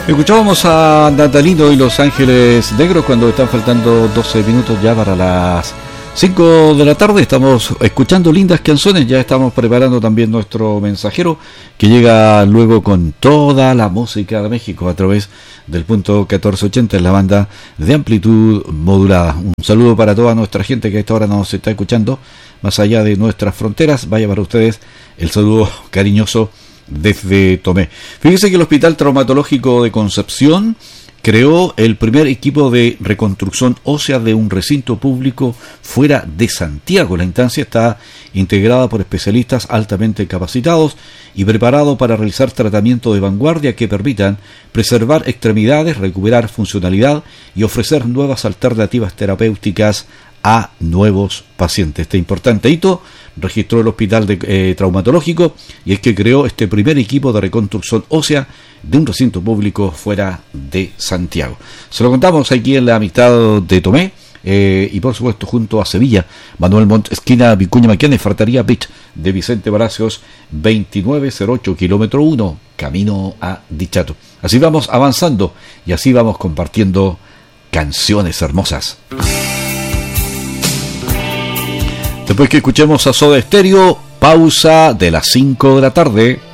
Escuchábamos a Natalino y Los Ángeles Negros cuando están faltando 12 minutos ya para las 5 de la tarde. Estamos escuchando lindas canciones, ya estamos preparando también nuestro mensajero que llega luego con toda la música de México a través del punto 1480 en la banda de amplitud modulada. Un saludo para toda nuestra gente que a esta hora nos está escuchando más allá de nuestras fronteras. Vaya para ustedes el saludo cariñoso desde Tomé. Fíjense que el Hospital Traumatológico de Concepción creó el primer equipo de reconstrucción ósea de un recinto público fuera de Santiago. La instancia está integrada por especialistas altamente capacitados y preparados para realizar tratamientos de vanguardia que permitan preservar extremidades, recuperar funcionalidad y ofrecer nuevas alternativas terapéuticas a nuevos pacientes. Este importante hito registró el Hospital Traumatológico y es que creó este primer equipo de reconstrucción ósea de un recinto público fuera de Santiago. Se lo contamos aquí en la Amistad de Tomé y por supuesto junto a Sevilla, Manuel Montt, esquina Vicuña Maquena, Fartaría Beach de Vicente Palacios 2908, kilómetro 1, camino a Dichato. Así vamos avanzando y así vamos compartiendo canciones hermosas. Después que escuchemos a Soda Stereo, pausa de las 5 de la tarde.